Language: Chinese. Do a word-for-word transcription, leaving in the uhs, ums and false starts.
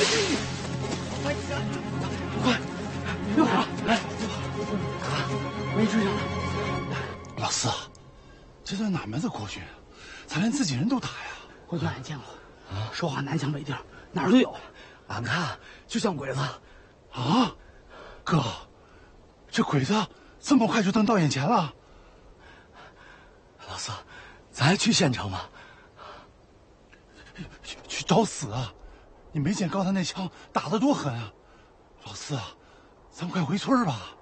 快，快，又来了！来，啊，没追上来。 老四啊，这都哪门子国军啊？咋连自己人都打呀？ 国军俺见过，啊，说话南腔北调，哪儿都有。 俺看就像鬼子。 啊，哥，这鬼子这么快就登到眼前了？ 老四，咱还去县城吗？ 去去找死啊！你没见刚才那枪打得多狠啊！老四啊，咱快回村吧。